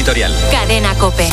editorial. Cadena COPE.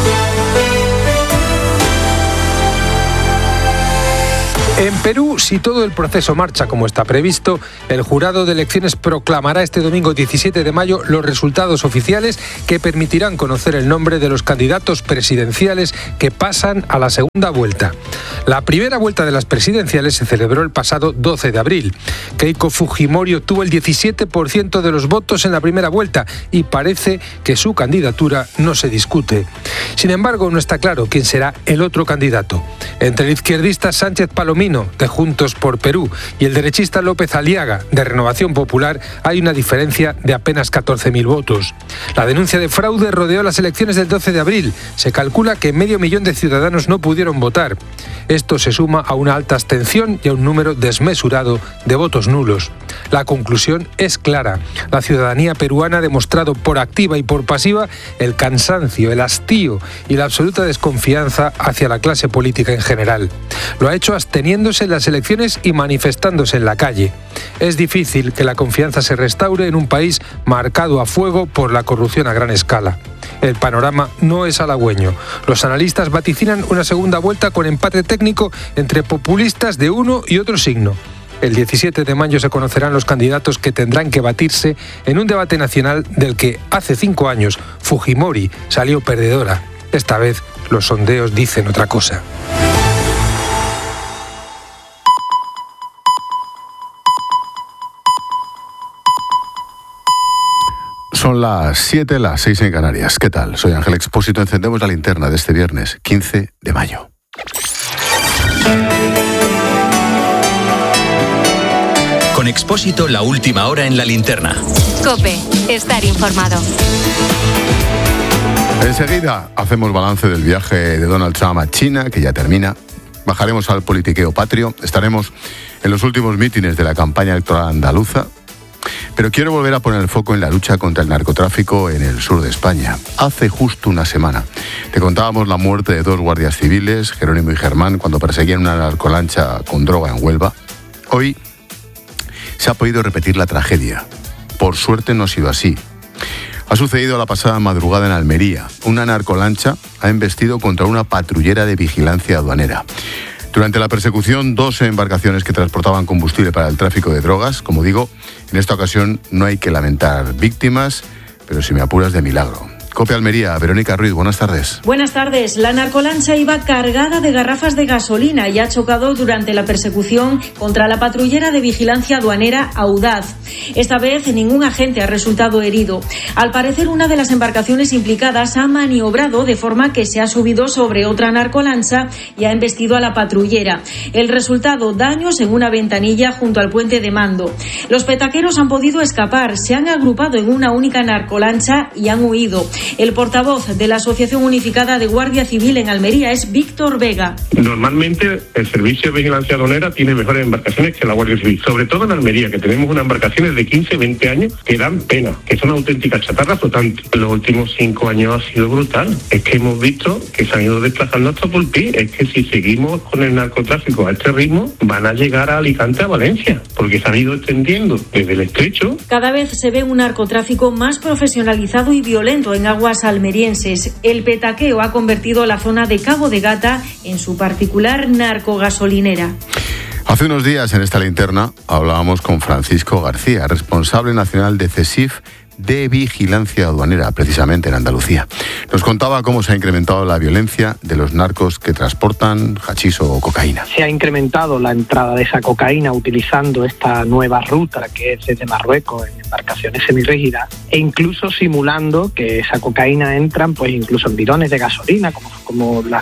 En Perú, si todo el proceso marcha como está previsto, el jurado de elecciones proclamará este domingo 17 de mayo los resultados oficiales que permitirán conocer el nombre de los candidatos presidenciales que pasan a la segunda vuelta. La primera vuelta de las presidenciales se celebró el pasado 12 de abril. Keiko Fujimori obtuvo el 17% de los votos en la primera vuelta y parece que su candidatura no se discute. Sin embargo, no está claro quién será el otro candidato. Entre el izquierdista Sánchez Palomino, de Juntos por Perú, y el derechista López Aliaga, de Renovación Popular, hay una diferencia de apenas 14.000 votos. La denuncia de fraude rodeó las elecciones del 12 de abril. Se calcula que 500.000 de ciudadanos no pudieron votar. Esto se suma a una alta abstención y a un número desmesurado de votos nulos. La conclusión es clara. La ciudadanía peruana ha demostrado por activa y por pasiva el cansancio, el hastío y la absoluta desconfianza hacia la clase política en general. Lo ha hecho absteniéndose en las elecciones y manifestándose en la calle. Es difícil que la confianza se restaure en un país marcado a fuego por la corrupción a gran escala. El panorama no es halagüeño. Los analistas vaticinan una segunda vuelta con empate técnico entre populistas de uno y otro signo. El 17 de mayo se conocerán los candidatos que tendrán que batirse en un debate nacional del que hace 5 años Fujimori salió perdedora. Esta vez los sondeos dicen otra cosa. Son las 7, las 6 en Canarias. ¿Qué tal? Soy Ángel Expósito. Encendemos la linterna de este viernes, 15 de mayo. Con Expósito, la última hora en la linterna. COPE. Estar informado. Enseguida hacemos balance del viaje de Donald Trump a China, que ya termina. Bajaremos al politiqueo patrio. Estaremos en los últimos mítines de la campaña electoral andaluza. Pero quiero volver a poner el foco en la lucha contra el narcotráfico en el sur de España. Hace justo una semana te contábamos la muerte de 2 guardias civiles, Jerónimo y Germán, cuando perseguían una narcolancha con droga en Huelva. Hoy se ha podido repetir la tragedia. Por suerte no ha sido así. Ha sucedido la pasada madrugada en Almería. Una narcolancha ha embestido contra una patrullera de vigilancia aduanera. Durante la persecución, 2 embarcaciones que transportaban combustible para el tráfico de drogas. Como digo, en esta ocasión no hay que lamentar víctimas, pero si me apuras, de milagro. COPE Almería, Verónica Ruiz, buenas tardes. Buenas tardes. La narcolancha iba cargada de garrafas de gasolina y ha chocado durante la persecución contra la patrullera de vigilancia aduanera Audaz. Esta vez ningún agente ha resultado herido. Al parecer, una de las embarcaciones implicadas ha maniobrado de forma que se ha subido sobre otra narcolancha y ha embestido a la patrullera. El resultado, daños en una ventanilla junto al puente de mando. Los petaqueros han podido escapar, se han agrupado en una única narcolancha y han huido. El portavoz de la Asociación Unificada de Guardia Civil en Almería es Víctor Vega. Normalmente el Servicio de Vigilancia Aduanera tiene mejores embarcaciones que la Guardia Civil, sobre todo en Almería, que tenemos unas embarcaciones de 15, 20 años que dan pena, que son auténticas chatarras flotantes. Los últimos 5 años ha sido brutal. Es que hemos visto que se han ido desplazando hasta Pulpí. Es que si seguimos con el narcotráfico a este ritmo, van a llegar a Alicante, a Valencia, porque se han ido extendiendo desde el estrecho. Cada vez se ve un narcotráfico más profesionalizado y violento en aguas almerienses. El petaqueo ha convertido la zona de Cabo de Gata en su particular narcogasolinera. Hace unos días en esta linterna hablábamos con Francisco García, responsable nacional de CESIF de vigilancia aduanera, precisamente en Andalucía. Nos contaba cómo se ha incrementado la violencia de los narcos que transportan hachís o cocaína. Se ha incrementado la entrada de esa cocaína utilizando esta nueva ruta que es desde Marruecos en embarcaciones semirrígidas e incluso simulando que esa cocaína entran pues incluso en bidones de gasolina como las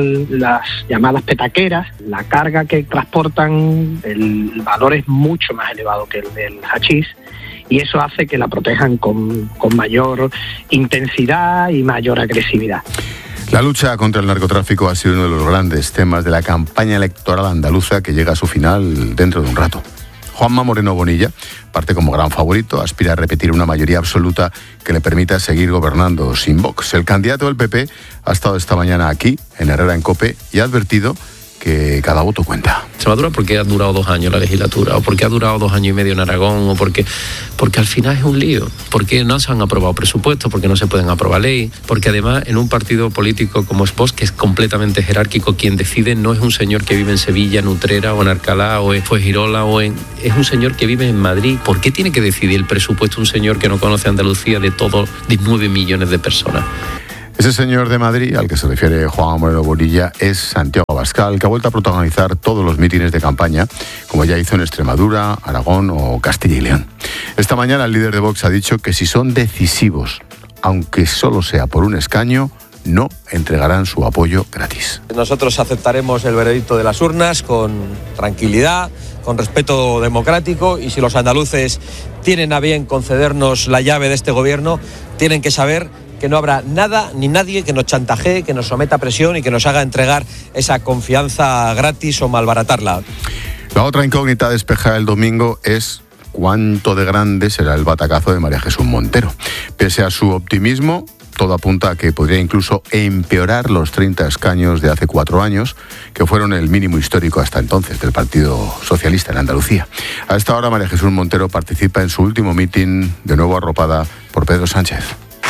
llamadas petaqueras. La carga que transportan, el valor es mucho más elevado que el del hachís. Y eso hace que la protejan con mayor intensidad y mayor agresividad. La lucha contra el narcotráfico ha sido uno de los grandes temas de la campaña electoral andaluza que llega a su final dentro de un rato. Juanma Moreno Bonilla parte como gran favorito, aspira a repetir una mayoría absoluta que le permita seguir gobernando sin Vox. El candidato del PP ha estado esta mañana aquí, en Herrera en COPE, y ha advertido que cada voto cuenta. Extremadura, ¿por qué ha durado 2 años la legislatura? ¿O por qué ha durado 2 años y medio en Aragón? ¿O porque al final es un lío? Porque no se han aprobado presupuestos, porque no se pueden aprobar ley, porque además en un partido político como es Vox, que es completamente jerárquico, quien decide no es un señor que vive en Sevilla, en Utrera o en Alcalá o en Fuengirola es un señor que vive en Madrid. ¿Por qué tiene que decidir el presupuesto un señor que no conoce Andalucía de todos 19 millones de personas? Ese señor de Madrid, al que se refiere Juan Moreno Bonilla, es Santiago Abascal, que ha vuelto a protagonizar todos los mítines de campaña, como ya hizo en Extremadura, Aragón o Castilla y León. Esta mañana el líder de Vox ha dicho que si son decisivos, aunque solo sea por un escaño, no entregarán su apoyo gratis. Nosotros aceptaremos el veredicto de las urnas con tranquilidad, con respeto democrático, y si los andaluces tienen a bien concedernos la llave de este gobierno, tienen que saber que no habrá nada ni nadie que nos chantajee, que nos someta a presión y que nos haga entregar esa confianza gratis o malbaratarla. La otra incógnita a despejar el domingo es cuánto de grande será el batacazo de María Jesús Montero. Pese a su optimismo, todo apunta a que podría incluso empeorar los 30 escaños de hace 4 años, que fueron el mínimo histórico hasta entonces del Partido Socialista en Andalucía. A esta hora María Jesús Montero participa en su último mitin, de nuevo arropada por Pedro Sánchez.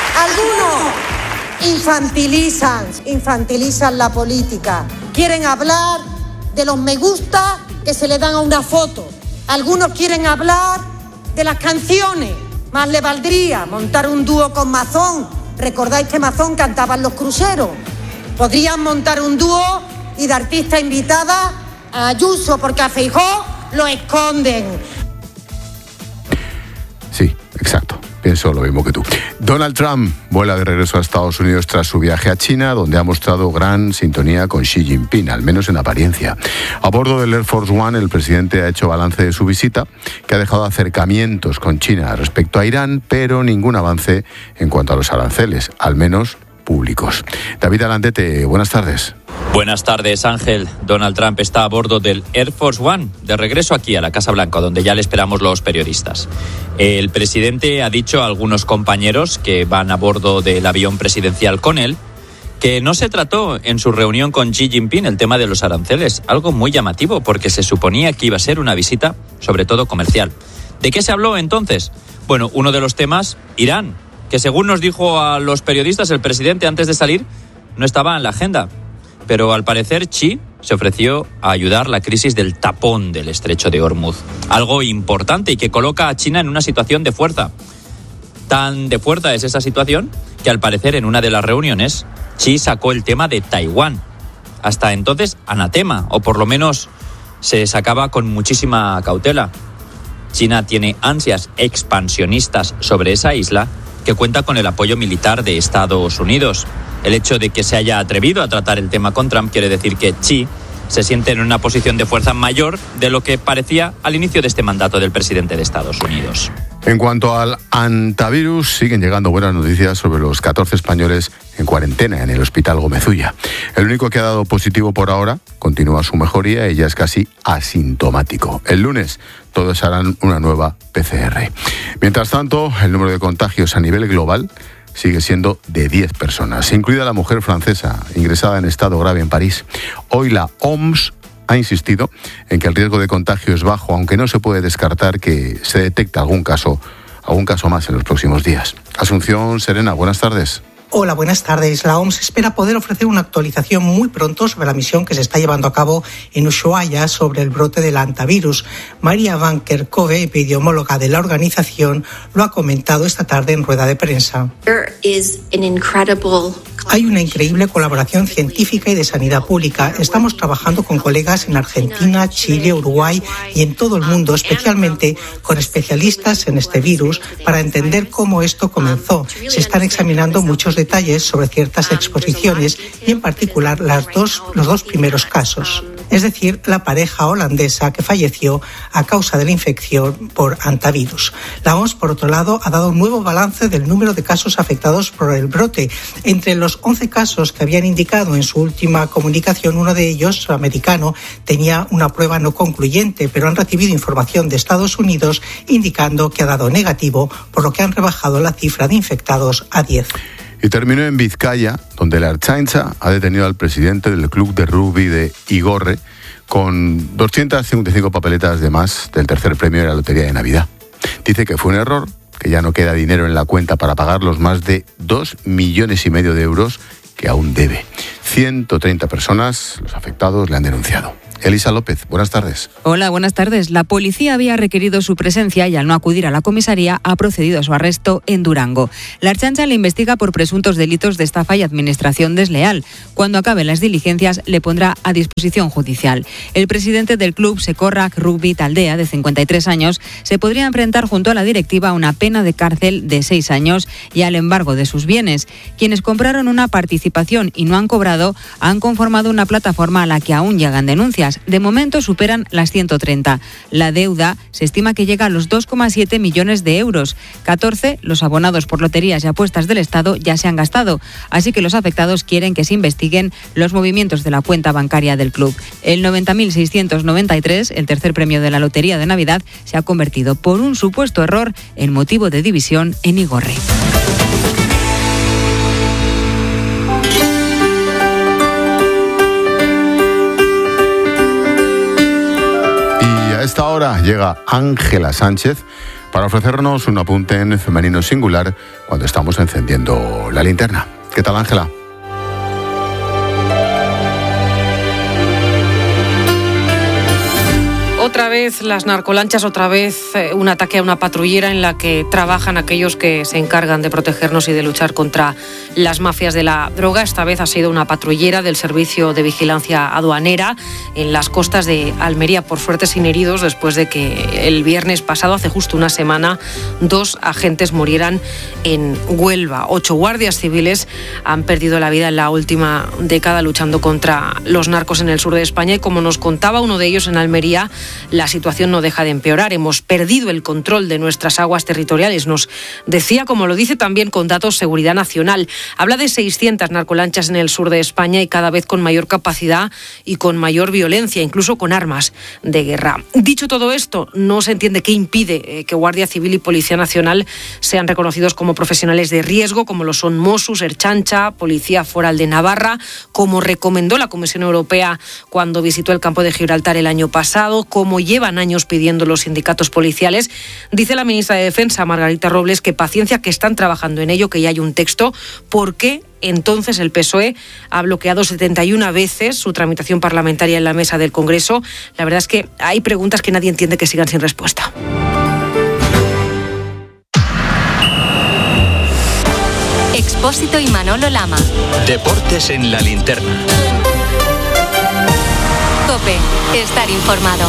Infantilizan la política. Quieren hablar de los me gusta que se le dan a una foto. Algunos quieren hablar de las canciones. Más le valdría montar un dúo con Mazón. ¿Recordáis que Mazón cantaba en los cruceros? Podrían montar un dúo y de artista invitada a Ayuso, porque a Feijóo lo esconden. Sí, exacto. Pienso lo mismo que tú. Donald Trump vuela de regreso a Estados Unidos tras su viaje a China, donde ha mostrado gran sintonía con Xi Jinping, al menos en apariencia. A bordo del Air Force One, el presidente ha hecho balance de su visita, que ha dejado acercamientos con China respecto a Irán, pero ningún avance en cuanto a los aranceles, al menos públicos. David Alandete, buenas tardes. Buenas tardes, Ángel. Donald Trump está a bordo del Air Force One, de regreso aquí a la Casa Blanca, donde ya le esperamos los periodistas. El presidente ha dicho a algunos compañeros que van a bordo del avión presidencial con él que no se trató en su reunión con Xi Jinping el tema de los aranceles, algo muy llamativo porque se suponía que iba a ser una visita sobre todo comercial. ¿De qué se habló entonces? Bueno, uno de los temas, Irán, que según nos dijo a los periodistas el presidente antes de salir, no estaba en la agenda. Pero al parecer Xi se ofreció a ayudar la crisis del tapón del estrecho de Hormuz. Algo importante y que coloca a China en una situación de fuerza. Tan de fuerza es esa situación que al parecer en una de las reuniones Xi sacó el tema de Taiwán. Hasta entonces anatema, o por lo menos se sacaba con muchísima cautela. China tiene ansias expansionistas sobre esa isla que cuenta con el apoyo militar de Estados Unidos. El hecho de que se haya atrevido a tratar el tema con Trump quiere decir que Xi se siente en una posición de fuerza mayor de lo que parecía al inicio de este mandato del presidente de Estados Unidos. En cuanto al antivirus, siguen llegando buenas noticias sobre los 14 españoles en cuarentena en el Hospital Gómez Ulla. El único que ha dado positivo por ahora continúa su mejoría y ya es casi asintomático. El lunes todos harán una nueva PCR. Mientras tanto, el número de contagios a nivel global sigue siendo de 10 personas, incluida la mujer francesa ingresada en estado grave en París. Hoy la OMS ha insistido en que el riesgo de contagio es bajo, aunque no se puede descartar que se detecte algún caso más en los próximos días. Asunción Serena, buenas tardes. Hola, buenas tardes. La OMS espera poder ofrecer una actualización muy pronto sobre la misión que se está llevando a cabo en Ushuaia sobre el brote del hantavirus. María Van Kerkhove, epidemióloga de la organización, lo ha comentado esta tarde en rueda de prensa. Hay una increíble colaboración científica y de sanidad pública. Estamos trabajando con colegas en Argentina, Chile, Uruguay y en todo el mundo, especialmente con especialistas en este virus, para entender cómo esto comenzó. Se están examinando muchos detalles sobre ciertas exposiciones y en particular los dos primeros casos, es decir, la pareja holandesa que falleció a causa de la infección por hantavirus. La OMS, por otro lado, ha dado un nuevo balance del número de casos afectados por el brote. Entre los 11 casos que habían indicado en su última comunicación, uno de ellos, americano, tenía una prueba no concluyente, pero han recibido información de Estados Unidos indicando que ha dado negativo, por lo que han rebajado la cifra de infectados a 10. Y terminó en Vizcaya, donde la Ertzaintza ha detenido al presidente del club de rugby de Igorre con 255 papeletas de más del tercer premio de la Lotería de Navidad. Dice que fue un error, que ya no queda dinero en la cuenta para pagar los más de 2,5 millones de euros que aún debe. 130 personas, los afectados, le han denunciado. Elisa López, buenas tardes. Hola, buenas tardes. La policía había requerido su presencia y al no acudir a la comisaría ha procedido a su arresto en Durango. La Ertzaintza le investiga por presuntos delitos de estafa y administración desleal. Cuando acaben las diligencias le pondrá a disposición judicial. El presidente del club Sekorrak Rugby Taldea, de 53 años, se podría enfrentar junto a la directiva a una pena de cárcel de 6 años y al embargo de sus bienes. Quienes compraron una participación y no han cobrado han conformado una plataforma a la que aún llegan denuncias. De momento superan las 130. La deuda se estima que llega a los 2,7 millones de euros. 14, los abonados por loterías y apuestas del Estado ya se han gastado. Así que los afectados quieren que se investiguen los movimientos de la cuenta bancaria del club. El 90.693, el tercer premio de la Lotería de Navidad, se ha convertido por un supuesto error en motivo de división en Igorre. A esta hora llega Ángela Sánchez para ofrecernos un apunte en femenino singular cuando estamos encendiendo la linterna. ¿Qué tal, Ángela? Otra vez las narcolanchas, otra vez un ataque a una patrullera en la que trabajan aquellos que se encargan de protegernos y de luchar contra las mafias de la droga. Esta vez ha sido una patrullera del Servicio de Vigilancia Aduanera en las costas de Almería, por suerte sin heridos, después de que el viernes pasado, hace justo una semana, 2 agentes murieran en Huelva. 8 guardias civiles han perdido la vida en la última década luchando contra los narcos en el sur de España y, como nos contaba uno de ellos en Almería, la situación no deja de empeorar. Hemos perdido el control de nuestras aguas territoriales, nos decía, como lo dice también con datos Seguridad Nacional. Habla de 600 narcolanchas en el sur de España y cada vez con mayor capacidad y con mayor violencia, incluso con armas de guerra. Dicho todo esto, no se entiende qué impide que Guardia Civil y Policía Nacional sean reconocidos como profesionales de riesgo, como lo son Mossos, Ertzaintza, Policía Foral de Navarra, como recomendó la Comisión Europea cuando visitó el campo de Gibraltar el año pasado, como llevan años pidiendo los sindicatos policiales. Dice la ministra de Defensa, Margarita Robles, que paciencia, que están trabajando en ello, que ya hay un texto. ¿Por qué entonces el PSOE ha bloqueado 71 veces su tramitación parlamentaria en la mesa del Congreso? La verdad es que hay preguntas que nadie entiende que sigan sin respuesta. Expósito y Manolo Lama. Deportes en la linterna. COPE. Estar informado.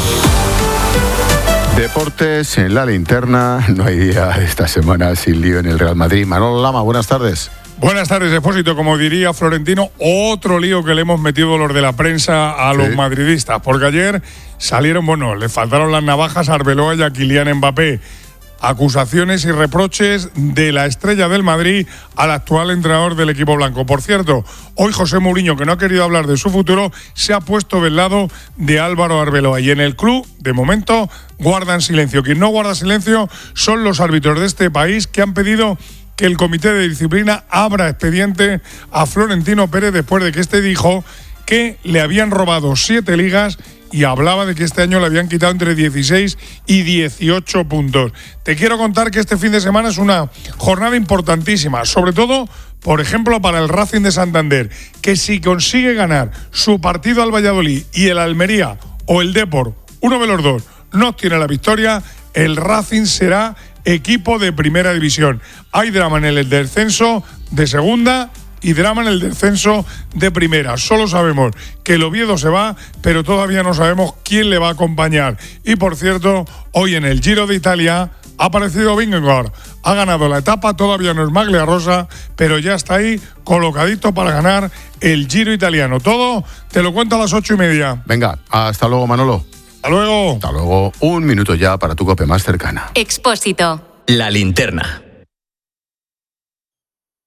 Deportes en la linterna. No hay día esta semana sin lío en el Real Madrid. Manolo Lama, buenas tardes. Buenas tardes, Expósito. Como diría Florentino, otro lío que le hemos metido los de la prensa a los madridistas. Porque ayer salieron, le faltaron las navajas a Arbeloa y a Kylian Mbappé. Acusaciones y reproches de la estrella del Madrid al actual entrenador del equipo blanco. Por cierto, hoy José Mourinho, que no ha querido hablar de su futuro, se ha puesto del lado de Álvaro Arbeloa. Y en el club, de momento, guardan silencio. Quien no guarda silencio son los árbitros de este país, que han pedido que el comité de disciplina abra expediente a Florentino Pérez después de que este dijo que le habían robado 7 ligas y hablaba de que este año le habían quitado entre 16 y 18 puntos. Te quiero contar que este fin de semana es una jornada importantísima, sobre todo, por ejemplo, para el Racing de Santander, que si consigue ganar su partido al Valladolid y el Almería o el Depor, uno de los dos, no obtiene la victoria, el Racing será equipo de primera división. Hay drama en el descenso de segunda y drama en el descenso de primera. Solo sabemos que el Oviedo se va, pero todavía no sabemos quién le va a acompañar. Y por cierto, hoy en el Giro de Italia ha aparecido Vingegaard. Ha ganado la etapa, todavía no es maglia rosa, pero ya está ahí colocadito para ganar el Giro italiano. Todo te lo cuento a las 8:30. Venga, hasta luego, Manolo. Hasta luego. Hasta luego. Un minuto ya para tu COPE más cercana. Expósito. La linterna.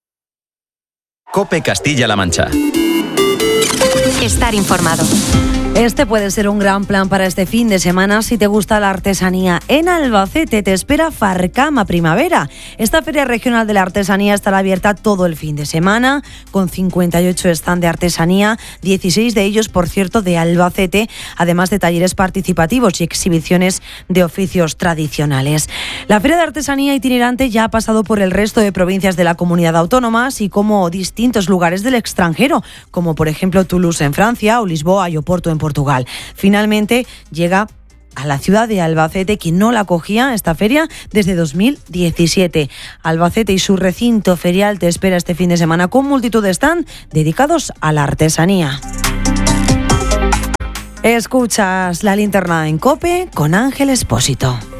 COPE Castilla-La Mancha. Estar informado. Este puede ser un gran plan para este fin de semana si te gusta la artesanía. En Albacete te espera Farcama Primavera. Esta feria regional de la artesanía estará abierta todo el fin de semana, con 58 stands de artesanía, 16 de ellos, por cierto, de Albacete, además de talleres participativos y exhibiciones de oficios tradicionales. La feria de artesanía itinerante ya ha pasado por el resto de provincias de la comunidad autónoma, así como distintos lugares del extranjero, como por ejemplo Toulouse en Francia o Lisboa y Oporto en Portugal. Finalmente llega a la ciudad de Albacete, que no la acogía esta feria desde 2017. Albacete y su recinto ferial te espera este fin de semana con multitud de stand dedicados a la artesanía. Escuchas La Linterna en COPE con Ángel Expósito.